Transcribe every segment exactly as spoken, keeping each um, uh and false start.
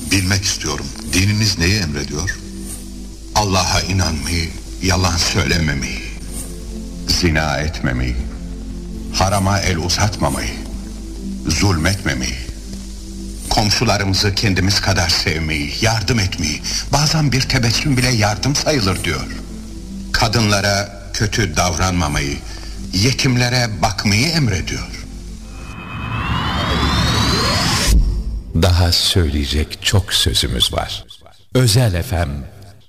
Bilmek istiyorum, dininiz neyi emrediyor? Allah'a inanmayı, yalan söylememeyi, zina etmemeyi, harama el uzatmamayı, zulmetmemeyi, komşularımızı kendimiz kadar sevmeyi, yardım etmeyi, bazen bir tebessüm bile yardım sayılır diyor. Kadınlara kötü davranmamayı, yetimlere bakmayı emrediyor. Daha söyleyecek çok sözümüz var. Özel F M.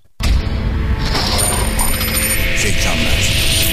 Reklamlar.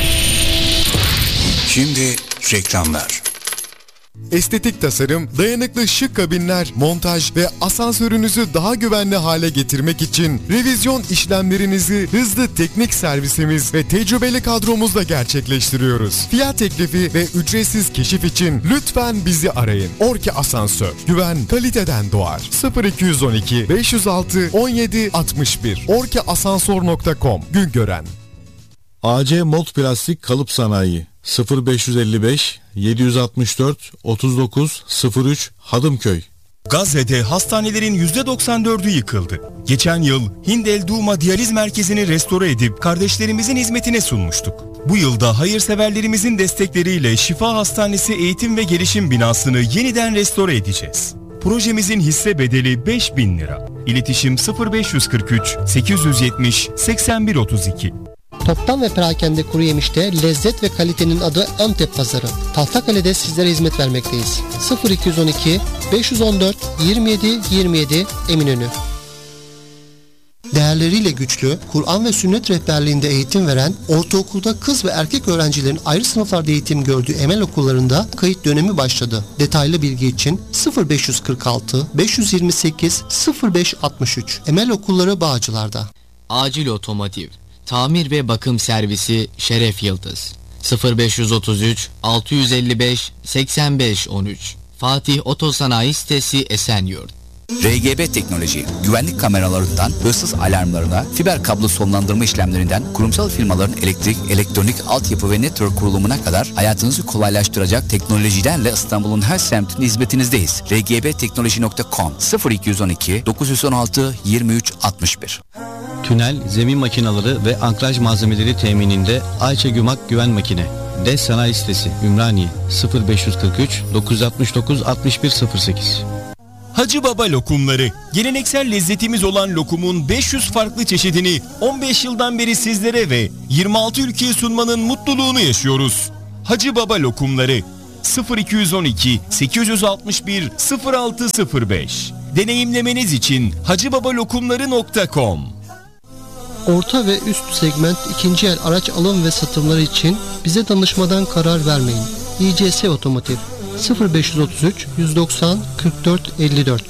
Şimdi reklamlar. Estetik tasarım, dayanıklı şık kabinler, montaj ve asansörünüzü daha güvenli hale getirmek için revizyon işlemlerinizi hızlı teknik servisimiz ve tecrübeli kadromuzla gerçekleştiriyoruz. Fiyat teklifi ve ücretsiz keşif için lütfen bizi arayın. Orki Asansör. Güven kaliteden doğar. sıfır iki yüz on iki beş yüz altı on yedi altmış bir orki asansör nokta com Güngören. A C Mold Plastik Kalıp Sanayi sıfır beş elli beş yedi yüz altmış dört otuz dokuz sıfır üç Hadımköy. Gazze'de hastanelerin yüzde doksan dördü yıkıldı. Geçen yıl Hindel Duma Diyaliz Merkezi'ni restore edip kardeşlerimizin hizmetine sunmuştuk. Bu yılda hayırseverlerimizin destekleriyle Şifa Hastanesi Eğitim ve Gelişim binasını yeniden restore edeceğiz. Projemizin hisse bedeli beş bin lira. İletişim sıfır beş kırk üç sekiz yüz yetmiş seksen bir otuz iki. Toptan ve perakende kuru yemişte lezzet ve kalitenin adı Antep Pazarı. Tahtakale'de sizlere hizmet vermekteyiz. sıfır iki yüz on iki beş yüz on dört yirmi yedi yirmi yedi Eminönü. Değerleriyle güçlü, Kur'an ve sünnet rehberliğinde eğitim veren, ortaokulda kız ve erkek öğrencilerin ayrı sınıflarda eğitim gördüğü Emel okullarında kayıt dönemi başladı. Detaylı bilgi için sıfır beş kırk altı beş yüz yirmi sekiz sıfır beş altmış üç Emel Okulları Bağcılar'da. Acil Otomotiv Tamir ve Bakım Servisi Şeref Yıldız sıfır beş otuz üç altı yüz elli beş seksen beş on üç Fatih Otosanayi Sitesi Esenyurt. R G B Teknoloji, güvenlik kameralarından hırsız alarmlarına, fiber kablo sonlandırma işlemlerinden kurumsal firmaların elektrik, elektronik, altyapı ve network kurulumuna kadar hayatınızı kolaylaştıracak teknolojilerle İstanbul'un her semtinde hizmetinizdeyiz. r g b teknoloji nokta com sıfır iki yüz on iki dokuz yüz on altı yirmi üç altmış bir. Tünel, zemin makinaları ve ankraj malzemeleri temininde Ayça Gümak Güven Makine. D E S Sanayi Sitesi Ümraniye sıfır beş kırk üç dokuz altmış dokuz altmış bir sıfır sekiz. Hacı Baba lokumları. Geleneksel lezzetimiz olan lokumun beş yüz farklı çeşidini on beş yıldan beri sizlere ve yirmi altı ülkeye sunmanın mutluluğunu yaşıyoruz. Hacı Baba lokumları sıfır iki yüz on iki sekiz yüz altmış bir sıfır altı sıfır beş. Deneyimlemeniz için hacıbabalokumları nokta com. Orta ve üst segment ikinci el araç alım ve satımları için bize danışmadan karar vermeyin. İ C S Otomotiv sıfır beş otuz üç yüz doksan kırk dört elli dört.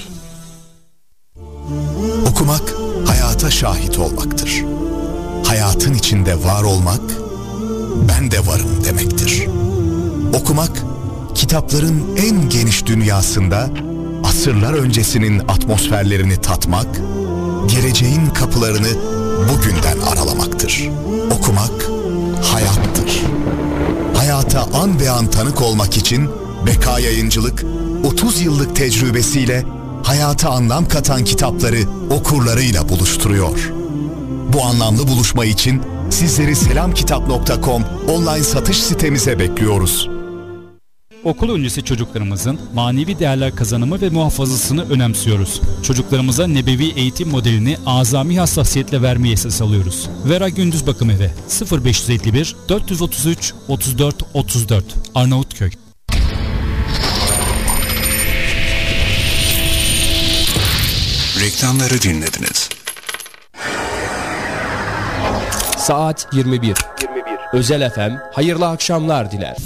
Okumak hayata şahit olmaktır. Hayatın içinde var olmak, ben de varım demektir. Okumak, kitapların en geniş dünyasında asırlar öncesinin atmosferlerini tatmak, geleceğin kapılarını bugünden aralamaktır. Okumak hayattır. Hayata an be an tanık olmak için Beka Yayıncılık otuz yıllık tecrübesiyle hayata anlam katan kitapları okurlarıyla buluşturuyor. Bu anlamlı buluşma için sizleri selamkitap nokta com online satış sitemize bekliyoruz. Okul öncesi çocuklarımızın manevi değerler kazanımı ve muhafazasını önemsiyoruz. Çocuklarımıza nebevi eğitim modelini azami hassasiyetle vermeyi esas alıyoruz. Vera Gündüz Bakım Evi sıfır beş elli bir dört yüz otuz üç otuz dört otuz dört Arnavutköy. Reklamları dinlediniz. Saat yirmi bir. Özel F M hayırlı akşamlar diler.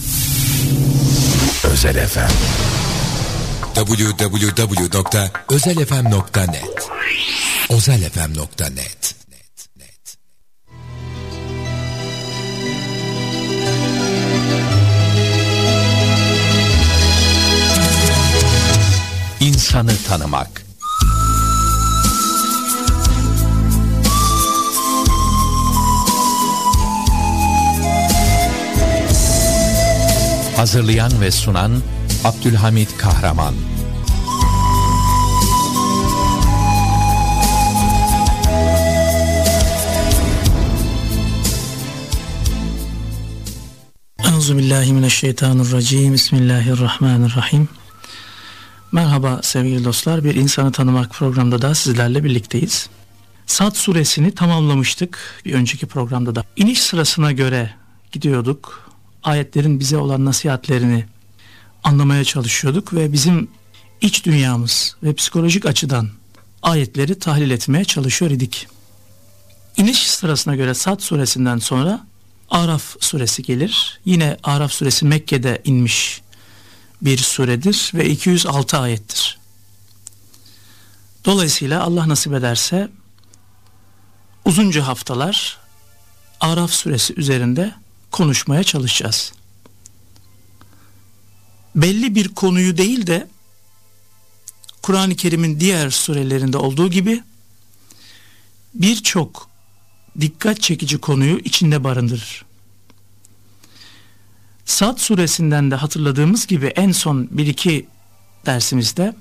Özel F M double-u double-u double-u nokta özel f m nokta net özel f m nokta net. İnsanı tanımak. Hazırlayan ve sunan Abdülhamit Kahraman. Euzubillahimineşşeytanirracim. Bismillahirrahmanirrahim. Merhaba sevgili dostlar. Bir İnsanı Tanımak programında da sizlerle birlikteyiz. Sad suresini tamamlamıştık bir önceki programda da. İniş sırasına göre gidiyorduk. Ayetlerin bize olan nasihatlerini anlamaya çalışıyorduk ve bizim iç dünyamız ve psikolojik açıdan ayetleri tahlil etmeye çalışıyor idik. İniş sırasına göre Sad suresinden sonra Araf suresi gelir. Yine Araf suresi Mekke'de inmiş bir suredir ve iki yüz altı ayettir. Dolayısıyla Allah nasip ederse uzunca haftalar Araf suresi üzerinde konuşmaya çalışacağız. Belli bir konuyu değil de Kur'an-ı Kerim'in diğer surelerinde olduğu gibi birçok dikkat çekici konuyu içinde barındırır. Sad suresinden de hatırladığımız gibi en son bir iki dersimizde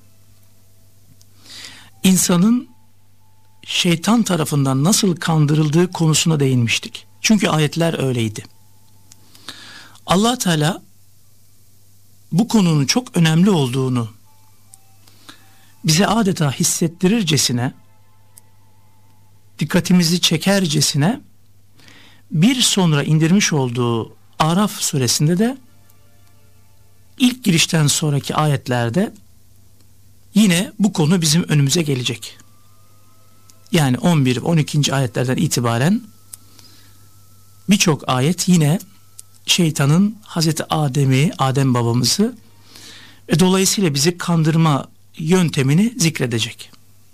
insanın şeytan tarafından nasıl kandırıldığı konusuna değinmiştik. Çünkü ayetler öyleydi. Allah Teala bu konunun çok önemli olduğunu bize adeta hissettirircesine, dikkatimizi çekercesine bir sonra indirmiş olduğu Araf suresinde de ilk girişten sonraki ayetlerde yine bu konu bizim önümüze gelecek. Yani on bir on ikinci ayetlerden itibaren birçok ayet yine şeytanın Hazreti Adem'i, Adem babamızı ve dolayısıyla bizi kandırma yöntemini zikredecek.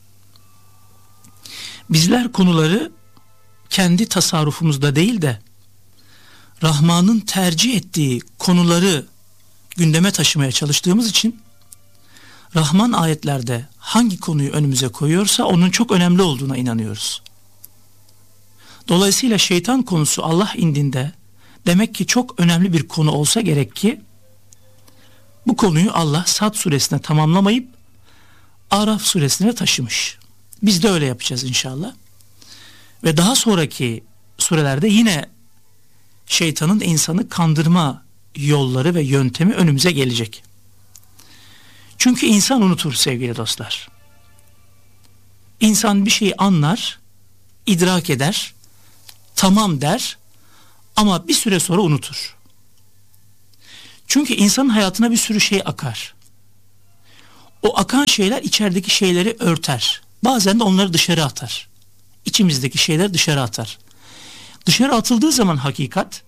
Bizler konuları kendi tasarrufumuzda değil de Rahman'ın tercih ettiği konuları gündeme taşımaya çalıştığımız için Rahman ayetlerde hangi konuyu önümüze koyuyorsa onun çok önemli olduğuna inanıyoruz. Dolayısıyla şeytan konusu Allah indinde demek ki çok önemli bir konu olsa gerek ki bu konuyu Allah Sad suresine tamamlamayıp Araf suresine taşımış. Biz de öyle yapacağız inşallah. Ve daha sonraki surelerde yine şeytanın insanı kandırma yolları ve yöntemi önümüze gelecek. Çünkü insan unutur sevgili dostlar. İnsan bir şeyi anlar, idrak eder, tamam der ama bir süre sonra unutur. Çünkü insanın hayatına bir sürü şey akar. O akan şeyler içerideki şeyleri örter. Bazen de onları dışarı atar. İçimizdeki şeyler dışarı atar. Dışarı atıldığı zaman hakikat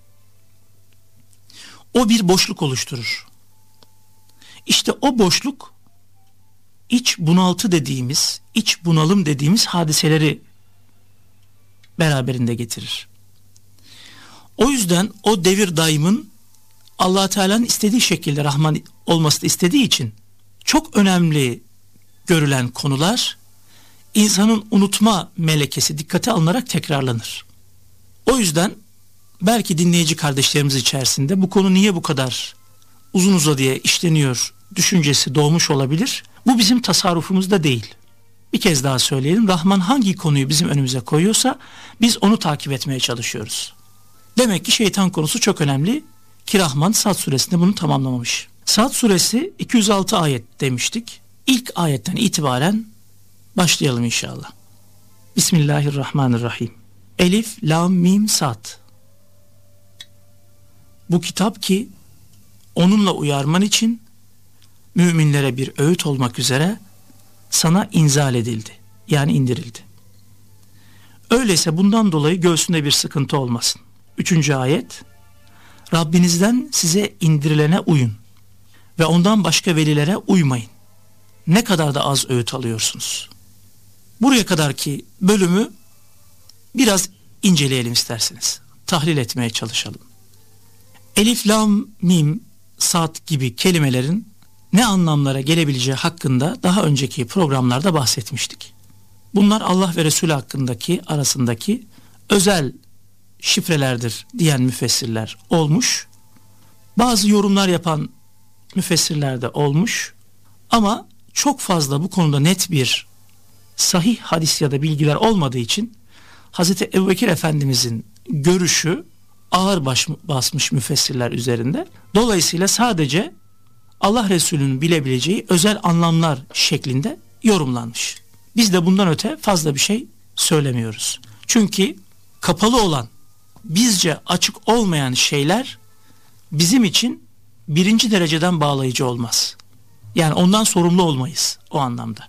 o bir boşluk oluşturur. İşte o boşluk iç bunaltı dediğimiz, iç bunalım dediğimiz hadiseleri beraberinde getirir. O yüzden o devir daimın Allah Teala'nın istediği şekilde Rahman olmasını istediği için çok önemli görülen konular insanın unutma melekesi dikkate alınarak tekrarlanır. O yüzden belki dinleyici kardeşlerimiz içerisinde bu konu niye bu kadar uzun uzadıya işleniyor düşüncesi doğmuş olabilir. Bu bizim tasarrufumuzda değil. Bir kez daha söyleyelim. Rahman hangi konuyu bizim önümüze koyuyorsa biz onu takip etmeye çalışıyoruz. Demek ki şeytan konusu çok önemli ki Rahman Sad suresinde bunu tamamlamamış. Sad suresi iki yüz altı ayet demiştik. İlk ayetten itibaren başlayalım inşallah. Bismillahirrahmanirrahim. Elif, lam, mim, sad. Bu kitap ki onunla uyarman için müminlere bir öğüt olmak üzere sana inzal edildi. Yani indirildi. Öyleyse bundan dolayı göğsünde bir sıkıntı olmasın. Üçüncü ayet. Rabbinizden size indirilene uyun ve ondan başka velilere uymayın. Ne kadar da az öğüt alıyorsunuz. Buraya kadarki bölümü biraz inceleyelim isterseniz. Tahlil etmeye çalışalım. Elif, lam, mim, sad gibi kelimelerin ne anlamlara gelebileceği hakkında daha önceki programlarda bahsetmiştik. Bunlar Allah ve Resulü hakkındaki arasındaki özel şifrelerdir diyen müfessirler olmuş. Bazı yorumlar yapan müfessirler de olmuş. Ama çok fazla bu konuda net bir sahih hadis ya da bilgiler olmadığı için Hazreti Ebubekir Efendimizin görüşü ağır baş, basmış müfessirler üzerinde. Dolayısıyla sadece Allah Resulü'nün bilebileceği özel anlamlar şeklinde yorumlanmış. Biz de bundan öte fazla bir şey söylemiyoruz. Çünkü kapalı olan, bizce açık olmayan şeyler bizim için birinci dereceden bağlayıcı olmaz. Yani ondan sorumlu olmayız o anlamda.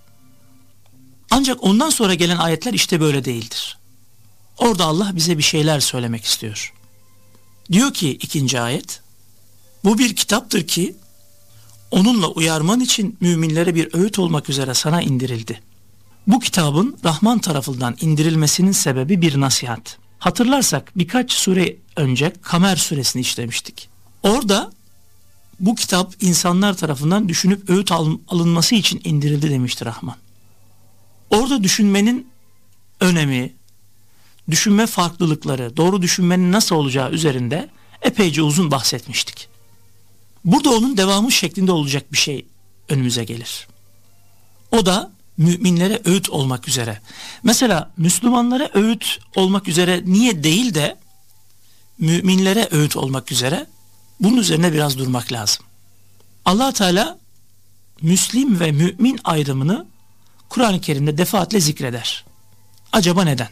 Ancak ondan sonra gelen ayetler işte böyle değildir. Orada Allah bize bir şeyler söylemek istiyor. Diyor ki ikinci ayet, bu bir kitaptır ki onunla uyarman için müminlere bir öğüt olmak üzere sana indirildi. Bu kitabın Rahman tarafından indirilmesinin sebebi bir nasihat. Hatırlarsak birkaç sure önce Kamer suresini işlemiştik. Orada bu kitap insanlar tarafından düşünüp öğüt alınması için indirildi demişti Rahman. Orada düşünmenin önemi, düşünme farklılıkları, doğru düşünmenin nasıl olacağı üzerinde epeyce uzun bahsetmiştik. Burada onun devamı şeklinde olacak bir şey önümüze gelir. O da müminlere öğüt olmak üzere. Mesela Müslümanlara öğüt olmak üzere niye değil de müminlere öğüt olmak üzere, bunun üzerine biraz durmak lazım. Allah Teala Müslim ve mümin ayrımını Kur'an-ı Kerim'de defaatle zikreder. Acaba neden?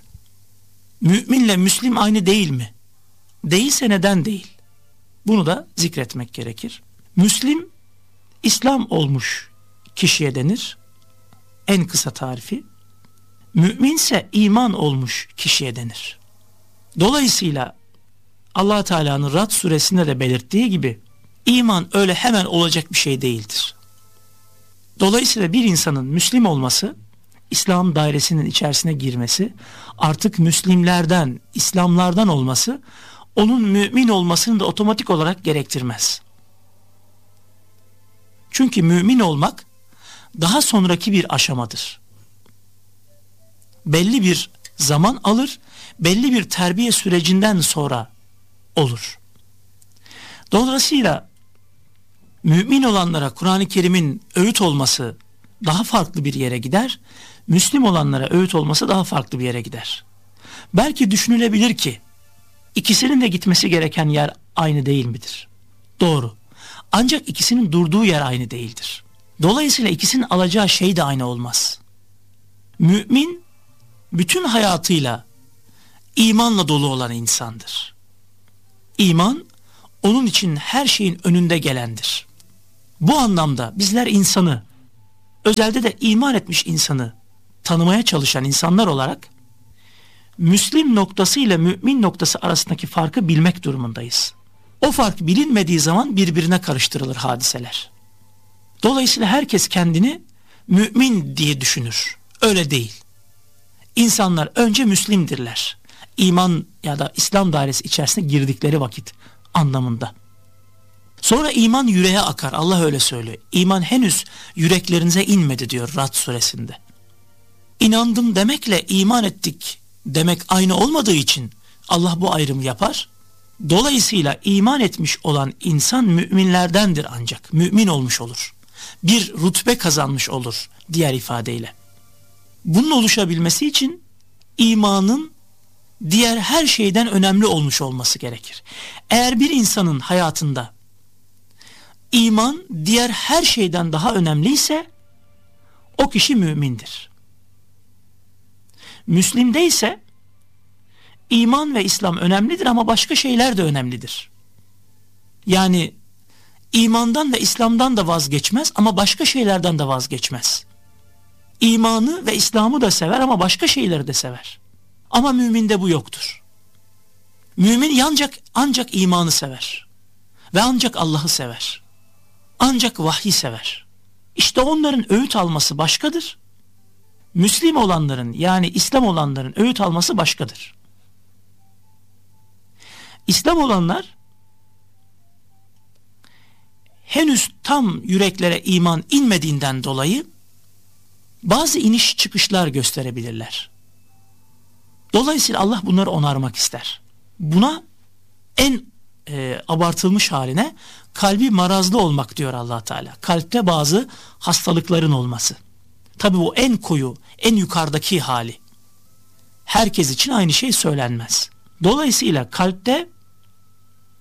Müminle Müslim aynı değil mi? Değilse neden değil? Bunu da zikretmek gerekir. Müslim, İslam olmuş kişiye denir. En kısa tarifi. Müminse iman olmuş kişiye denir. Dolayısıyla Allah Teala'nın Rad suresinde de belirttiği gibi iman öyle hemen olacak bir şey değildir. Dolayısıyla bir insanın Müslim olması, İslam dairesinin içerisine girmesi, artık Müslimlerden, İslamlardan olması, onun mümin olmasını da otomatik olarak gerektirmez. Çünkü mümin olmak daha sonraki bir aşamadır. Belli bir zaman alır, belli bir terbiye sürecinden sonra olur. Dolayısıyla mümin olanlara Kur'an-ı Kerim'in öğüt olması daha farklı bir yere gider, Müslim olanlara öğüt olması daha farklı bir yere gider. Belki düşünülebilir ki ikisinin de gitmesi gereken yer aynı değil midir? Doğru. Ancak ikisinin durduğu yer aynı değildir. Dolayısıyla ikisinin alacağı şey de aynı olmaz. Mümin bütün hayatıyla imanla dolu olan insandır. İman onun için her şeyin önünde gelendir. Bu anlamda bizler insanı, özelde de iman etmiş insanı tanımaya çalışan insanlar olarak Müslim noktası ile mümin noktası arasındaki farkı bilmek durumundayız. O fark bilinmediği zaman birbirine karıştırılır hadiseler. Dolayısıyla herkes kendini mümin diye düşünür. Öyle değil. İnsanlar önce Müslimdirler. İman ya da İslam dairesi içerisine girdikleri vakit anlamında. Sonra iman yüreğe akar. Allah öyle söylüyor. İman henüz yüreklerinize inmedi diyor Rad suresinde. İnandım demekle iman ettik demek aynı olmadığı için Allah bu ayrımı yapar. Dolayısıyla iman etmiş olan insan müminlerdendir ancak. Mümin olmuş olur. Bir rütbe kazanmış olur diğer ifadeyle. Bunun oluşabilmesi için imanın diğer her şeyden önemli olmuş olması gerekir. Eğer bir insanın hayatında iman diğer her şeyden daha önemliyse o kişi mümindir. Müslim'de ise iman ve İslam önemlidir ama başka şeyler de önemlidir. Yani imandan ve İslam'dan da vazgeçmez ama başka şeylerden de vazgeçmez. İmanı ve İslam'ı da sever ama başka şeyleri de sever. Ama müminde bu yoktur. Mümin ancak ancak imanı sever. Ve ancak Allah'ı sever. Ancak vahyi sever. İşte onların öğüt alması başkadır. Müslim olanların yani İslam olanların öğüt alması başkadır. İslam olanlar henüz tam yüreklere iman inmediğinden dolayı bazı iniş çıkışlar gösterebilirler. Dolayısıyla Allah bunları onarmak ister. Buna en e, abartılmış haline kalbi marazlı olmak diyor Allah Teala. Kalpte bazı hastalıkların olması. Tabi bu en koyu, en yukarıdaki hali. Herkes için aynı şey söylenmez. Dolayısıyla kalpte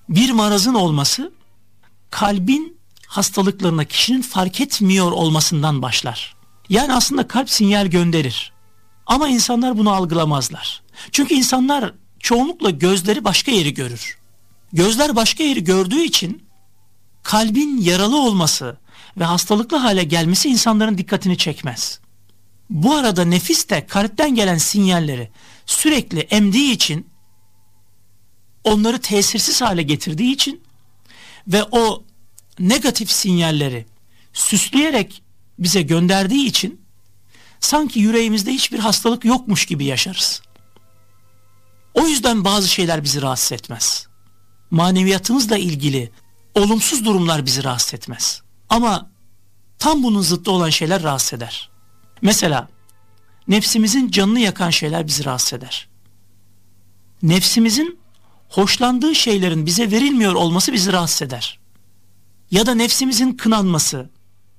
bir marazın olması kalbin hastalıklarına kişinin fark etmiyor olmasından başlar. Yani aslında kalp sinyal gönderir. Ama insanlar bunu algılamazlar. Çünkü insanlar çoğunlukla gözleri başka yeri görür. Gözler başka yeri gördüğü için kalbin yaralı olması ve hastalıklı hale gelmesi insanların dikkatini çekmez. Bu arada nefis de kalpten gelen sinyalleri sürekli emdiği için, onları tesirsiz hale getirdiği için ve o negatif sinyalleri süsleyerek bize gönderdiği için sanki yüreğimizde hiçbir hastalık yokmuş gibi yaşarız. O yüzden bazı şeyler bizi rahatsız etmez. Maneviyatımızla ilgili olumsuz durumlar bizi rahatsız etmez. Ama tam bunun zıttı olan şeyler rahatsız eder. Mesela nefsimizin canını yakan şeyler bizi rahatsız eder. Nefsimizin hoşlandığı şeylerin bize verilmiyor olması bizi rahatsız eder. Ya da nefsimizin kınanması,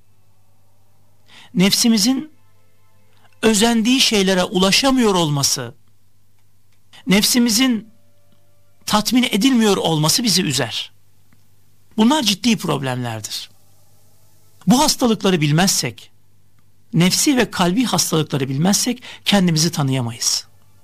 nefsimizin özendiği şeylere ulaşamıyor olması, nefsimizin tatmin edilmiyor olması bizi üzer. Bunlar ciddi problemlerdir. Bu hastalıkları bilmezsek, nefsi ve kalbi hastalıkları bilmezsek kendimizi tanıyamayız.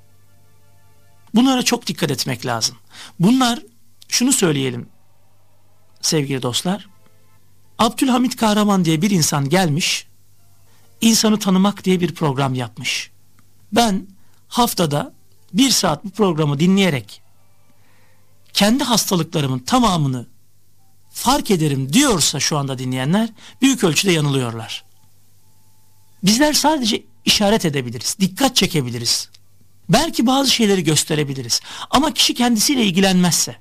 Bunlara çok dikkat etmek lazım. Bunlar, şunu söyleyelim sevgili dostlar, Abdülhamit Kahraman diye bir insan gelmiş, İnsanı Tanımak diye bir program yapmış. Ben haftada bir saat bu programı dinleyerek kendi hastalıklarımın tamamını fark ederim diyorsa şu anda dinleyenler, büyük ölçüde yanılıyorlar. Bizler sadece işaret edebiliriz, dikkat çekebiliriz. Belki bazı şeyleri gösterebiliriz. Ama kişi kendisiyle ilgilenmezse,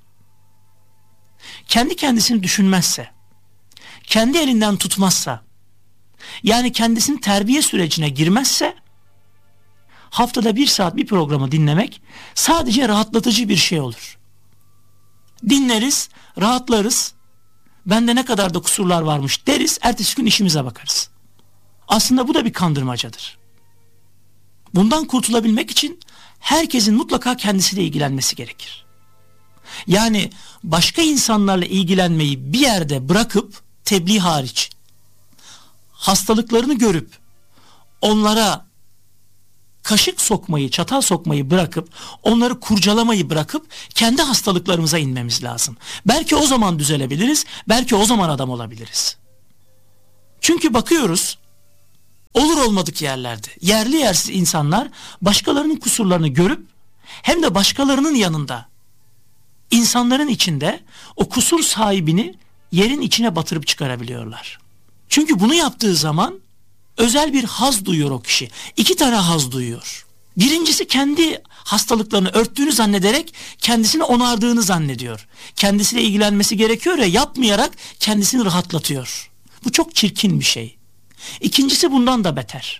kendi kendisini düşünmezse, kendi elinden tutmazsa, yani kendisinin terbiye sürecine girmezse, haftada bir saat bir programı dinlemek sadece rahatlatıcı bir şey olur. Dinleriz, rahatlarız, bende ne kadar da kusurlar varmış deriz, ertesi gün işimize bakarız. Aslında bu da bir kandırmacadır. Bundan kurtulabilmek için herkesin mutlaka kendisiyle ilgilenmesi gerekir. Yani başka insanlarla ilgilenmeyi bir yerde bırakıp, tebliğ hariç, hastalıklarını görüp onlara kaşık sokmayı, çatal sokmayı bırakıp, onları kurcalamayı bırakıp kendi hastalıklarımıza inmemiz lazım. Belki o zaman düzelebiliriz, belki o zaman adam olabiliriz. Çünkü bakıyoruz, olur olmadık yerlerde, yerli yersiz insanlar başkalarının kusurlarını görüp, hem de başkalarının yanında, insanların içinde o kusur sahibini yerin içine batırıp çıkarabiliyorlar. Çünkü bunu yaptığı zaman özel bir haz duyuyor o kişi. İki tane haz duyuyor. Birincisi, kendi hastalıklarını örttüğünü zannederek kendisini onardığını zannediyor. Kendisiyle ilgilenmesi gerekiyor ya, yapmayarak kendisini rahatlatıyor. Bu çok çirkin bir şey. İkincisi bundan da beter.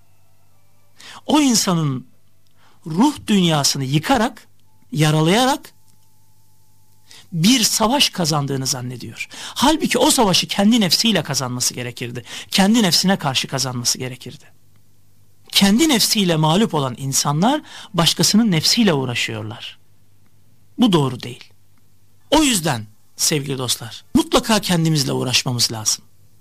O insanın ruh dünyasını yıkarak, yaralayarak bir savaş kazandığını zannediyor. Halbuki o savaşı kendi nefsiyle kazanması gerekirdi. Kendi nefsine karşı kazanması gerekirdi. Kendi nefsiyle mağlup olan insanlar başkasının nefsiyle uğraşıyorlar. Bu doğru değil. O yüzden sevgili dostlar, mutlaka kendimizle uğraşmamız lazım.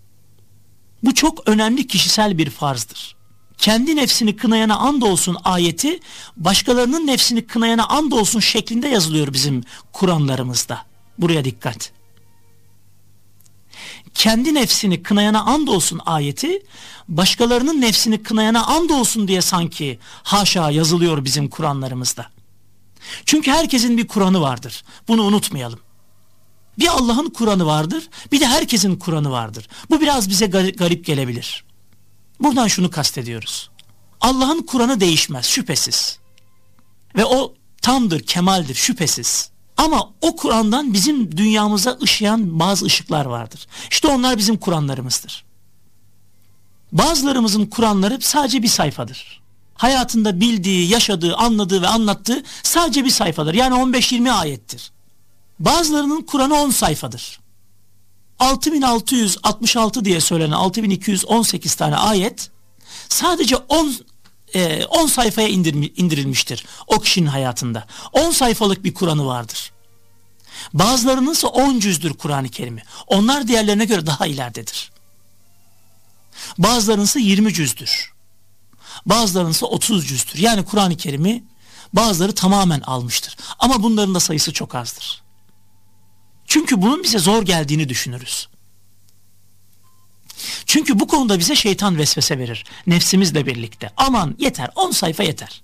Bu çok önemli kişisel bir farzdır. Kendi nefsini kınayana andolsun ayeti, başkalarının nefsini kınayana andolsun şeklinde yazılıyor bizim Kur'anlarımızda. Buraya dikkat. Kendi nefsini kınayana andolsun ayeti, başkalarının nefsini kınayana andolsun diye sanki haşa yazılıyor bizim Kur'anlarımızda. Çünkü herkesin bir Kur'an'ı vardır. Bunu unutmayalım. Bir Allah'ın Kur'an'ı vardır, bir de herkesin Kur'an'ı vardır. Bu biraz bize garip gelebilir. Buradan şunu kastediyoruz. Allah'ın Kur'an'ı değişmez şüphesiz. Ve o tamdır, kemaldir şüphesiz. Ama o Kur'an'dan bizim dünyamıza ışıyan bazı ışıklar vardır. İşte onlar bizim Kur'anlarımızdır. Bazılarımızın Kur'anları sadece bir sayfadır. Hayatında bildiği, yaşadığı, anladığı ve anlattığı sadece bir sayfadır. Yani on beş yirmi ayettir. Bazılarının Kur'an'ı on sayfadır. altı bin altı yüz altmış altı diye söylenen altı bin iki yüz on sekiz tane ayet sadece on, e, on sayfaya indirmi, indirilmiştir o kişinin hayatında. on sayfalık bir Kur'an'ı vardır. Bazılarının ise on cüzdür Kur'an-ı Kerim'i. Onlar diğerlerine göre daha ileridedir. Bazılarının ise yirmi cüzdür. Bazılarının ise otuz cüzdür. Yani Kur'an-ı Kerim'i bazıları tamamen almıştır. Ama bunların da sayısı çok azdır. Çünkü bunun bize zor geldiğini düşünürüz. Çünkü bu konuda bize şeytan vesvese verir. Nefsimizle birlikte. Aman yeter, on sayfa yeter.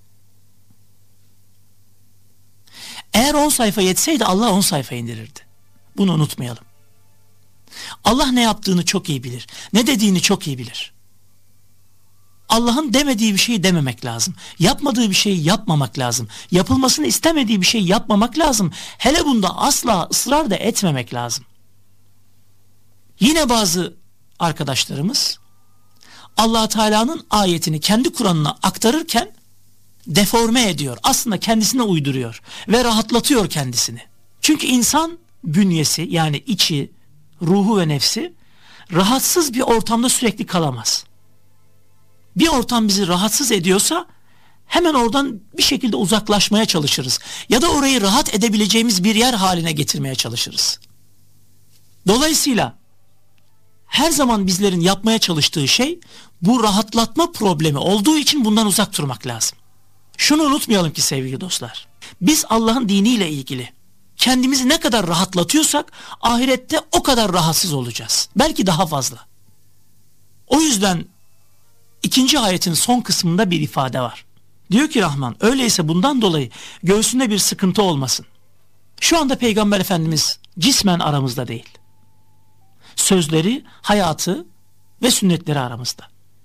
Eğer on sayfa yetseydi Allah on sayfa indirirdi. Bunu unutmayalım. Allah ne yaptığını çok iyi bilir. Ne dediğini çok iyi bilir. Allah'ın demediği bir şeyi dememek lazım. Yapmadığı bir şeyi yapmamak lazım. Yapılmasını istemediği bir şeyi yapmamak lazım. Hele bunda asla ısrar da etmemek lazım. Yine bazı arkadaşlarımız Allah Teala'nın ayetini kendi Kur'an'ına aktarırken deforme ediyor. Aslında kendisine uyduruyor ve rahatlatıyor kendisini. Çünkü insan bünyesi, yani içi, ruhu ve nefsi rahatsız bir ortamda sürekli kalamaz. Bir ortam bizi rahatsız ediyorsa hemen oradan bir şekilde uzaklaşmaya çalışırız. Ya da orayı rahat edebileceğimiz bir yer haline getirmeye çalışırız. Dolayısıyla her zaman bizlerin yapmaya çalıştığı şey bu rahatlatma problemi olduğu için bundan uzak durmak lazım. Şunu unutmayalım ki sevgili dostlar. Biz Allah'ın diniyle ilgili kendimizi ne kadar rahatlatıyorsak ahirette o kadar rahatsız olacağız. Belki daha fazla. O yüzden ikinci ayetin son kısmında bir ifade var. Diyor ki Rahman, öyleyse bundan dolayı göğsünde bir sıkıntı olmasın. Şu anda Peygamber Efendimiz cismen aramızda değil. Sözleri, hayatı ve sünnetleri aramızda.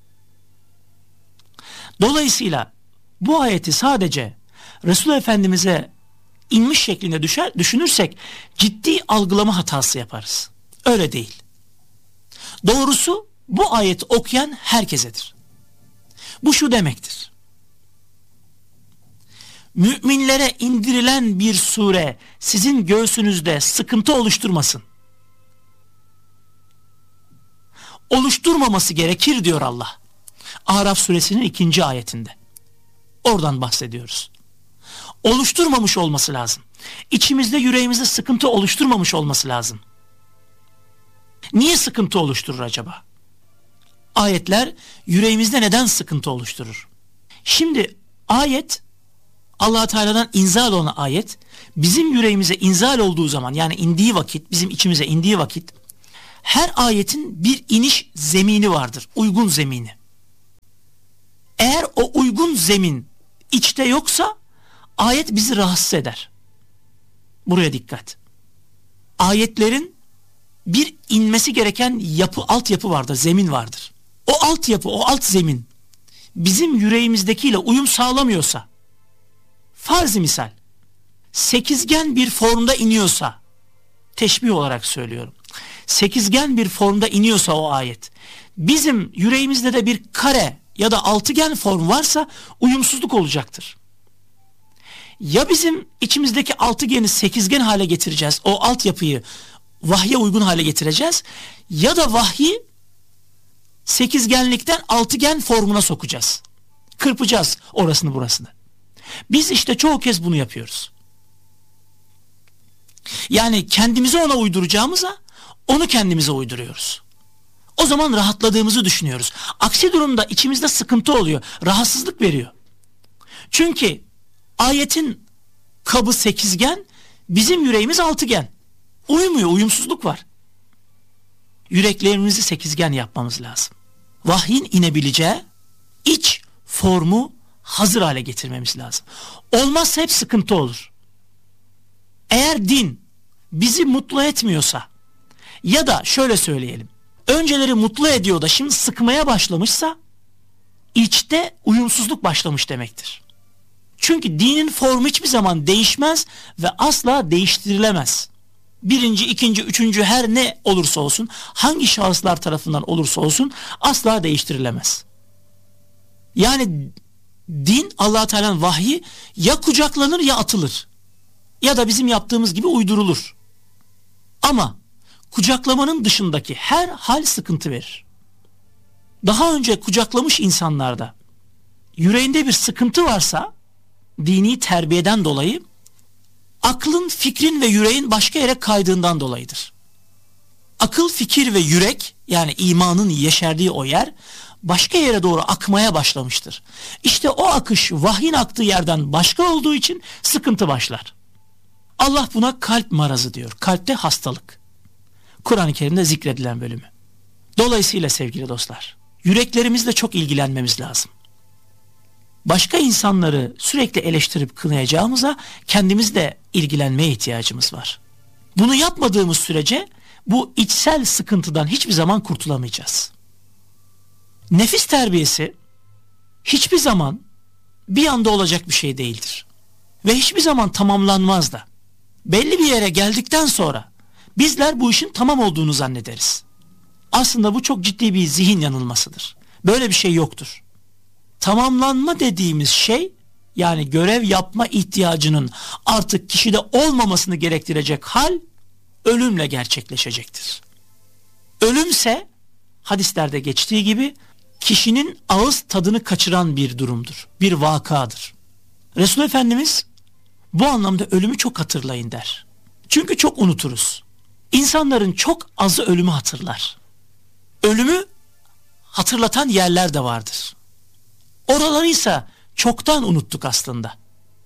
Dolayısıyla bu ayeti sadece Resul Efendimiz'e inmiş şeklinde düşer, düşünürsek ciddi algılama hatası yaparız. Öyle değil. Doğrusu bu ayeti okuyan herkesedir. Bu şu demektir: müminlere indirilen bir sure sizin göğsünüzde sıkıntı oluşturmasın. Oluşturmaması gerekir diyor Allah. Araf suresinin ikinci ayetinde. Oradan bahsediyoruz. Oluşturmamış olması lazım. İçimizde, yüreğimizde sıkıntı oluşturmamış olması lazım. Niye sıkıntı oluşturur acaba? Ayetler yüreğimizde neden sıkıntı oluşturur? Şimdi ayet, Allah Teala'dan inzal olan ayet bizim yüreğimize inzal olduğu zaman, yani indiği vakit, bizim içimize indiği vakit, her ayetin bir iniş zemini vardır. Uygun zemini. Eğer o uygun zemin içte yoksa ayet bizi rahatsız eder. Buraya dikkat. Ayetlerin bir inmesi gereken yapı, altyapı vardır, zemin vardır. O altyapı, o alt zemin bizim yüreğimizdekiyle uyum sağlamıyorsa, farz-ı misal sekizgen bir formda iniyorsa, teşbih olarak söylüyorum, sekizgen bir formda iniyorsa o ayet, bizim yüreğimizde de bir kare ya da altıgen form varsa uyumsuzluk olacaktır. Ya bizim içimizdeki altıgeni sekizgen hale getireceğiz, o altyapıyı vahye uygun hale getireceğiz, ya da vahyi sekizgenlikten altıgen formuna sokacağız. Kırpacağız orasını burasını. Biz işte çoğu kez bunu yapıyoruz. Yani kendimizi ona uyduracağımıza onu kendimize uyduruyoruz. O zaman rahatladığımızı düşünüyoruz. Aksi durumda içimizde sıkıntı oluyor, rahatsızlık veriyor. Çünkü ayetin kabı sekizgen, bizim yüreğimiz altıgen. Uymuyor, uyumsuzluk var. Yüreklerimizi sekizgen yapmamız lazım. Vahyin inebileceği iç formu hazır hale getirmemiz lazım. Olmazsa hep sıkıntı olur. Eğer din bizi mutlu etmiyorsa, ya da şöyle söyleyelim, önceleri mutlu ediyor da şimdi sıkmaya başlamışsa, içte uyumsuzluk başlamış demektir. Çünkü dinin formu hiçbir zaman değişmez ve asla değiştirilemez. Birinci, ikinci, üçüncü her ne olursa olsun, hangi şahıslar tarafından olursa olsun asla değiştirilemez. Yani din, Allah Teala'nın vahyi ya kucaklanır ya atılır. Ya da bizim yaptığımız gibi uydurulur. Ama kucaklamanın dışındaki her hal sıkıntı verir. Daha önce kucaklamış insanlarda yüreğinde bir sıkıntı varsa, dini terbiyeden dolayı aklın, fikrin ve yüreğin başka yere kaydığından dolayıdır. Akıl, fikir ve yürek, yani imanın yeşerdiği o yer başka yere doğru akmaya başlamıştır. İşte o akış vahyin aktığı yerden başka olduğu için sıkıntı başlar. Allah buna kalp marazı diyor. Kalpte hastalık. Kur'an-ı Kerim'de zikredilen bölümü. Dolayısıyla sevgili dostlar, yüreklerimizle çok ilgilenmemiz lazım. Başka insanları sürekli eleştirip kınayacağımıza kendimizle ilgilenmeye ihtiyacımız var. Bunu yapmadığımız sürece bu içsel sıkıntıdan hiçbir zaman kurtulamayacağız. Nefis terbiyesi hiçbir zaman bir anda olacak bir şey değildir. Ve hiçbir zaman tamamlanmaz da. Belli bir yere geldikten sonra bizler bu işin tamam olduğunu zannederiz. Aslında bu çok ciddi bir zihin yanılmasıdır. Böyle bir şey yoktur. Tamamlanma dediğimiz şey, yani görev yapma ihtiyacının artık kişide olmamasını gerektirecek hal ölümle gerçekleşecektir. Ölümse hadislerde geçtiği gibi kişinin ağız tadını kaçıran bir durumdur, bir vakadır. Resul Efendimiz bu anlamda ölümü çok hatırlayın der. Çünkü çok unuturuz. İnsanların çok azı ölümü hatırlar. Ölümü hatırlatan yerler de vardır. Oraları ise çoktan unuttuk aslında.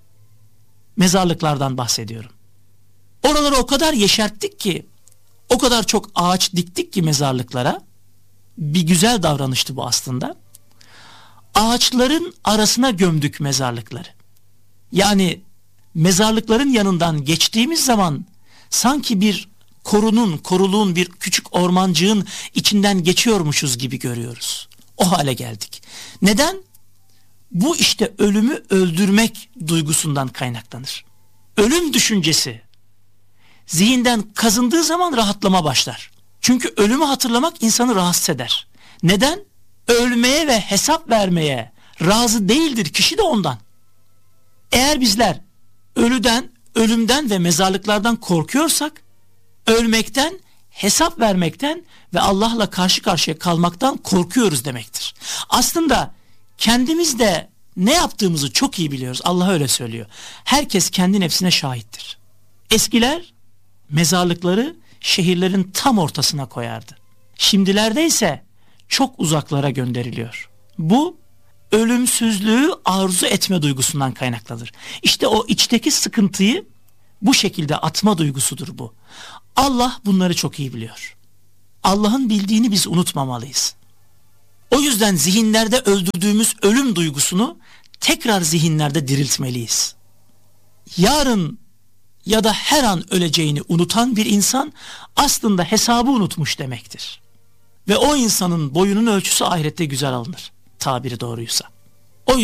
Mezarlıklardan bahsediyorum. Oraları o kadar yeşerttik ki, o kadar çok ağaç diktik ki mezarlıklara. Bir güzel davranıştı bu aslında. Ağaçların arasına gömdük mezarlıkları. Yani mezarlıkların yanından geçtiğimiz zaman sanki bir korunun, koruluğun, bir küçük ormancığın içinden geçiyormuşuz gibi görüyoruz. O hale geldik. Neden? Bu işte ölümü öldürmek duygusundan kaynaklanır. Ölüm düşüncesi zihinden kazındığı zaman rahatlama başlar. Çünkü ölümü hatırlamak insanı rahatsız eder. Neden? Ölmeye ve hesap vermeye razı değildir kişi de ondan. Eğer bizler ölüden, ölümden ve mezarlıklardan korkuyorsak, ölmekten, hesap vermekten ve Allah'la karşı karşıya kalmaktan korkuyoruz demektir. Aslında kendimiz de ne yaptığımızı çok iyi biliyoruz. Allah öyle söylüyor. Herkes kendi nefsine şahittir. Eskiler mezarlıkları şehirlerin tam ortasına koyardı. Şimdilerde ise çok uzaklara gönderiliyor. Bu ölümsüzlüğü arzu etme duygusundan kaynaklanır. İşte o içteki sıkıntıyı bu şekilde atma duygusudur bu. Allah bunları çok iyi biliyor. Allah'ın bildiğini biz unutmamalıyız. O yüzden zihinlerde öldürdüğümüz ölüm duygusunu tekrar zihinlerde diriltmeliyiz. Yarın ya da her an öleceğini unutan bir insan aslında hesabı unutmuş demektir. Ve o insanın boyunun ölçüsü ahirette güzel alınır, tabiri doğruysa.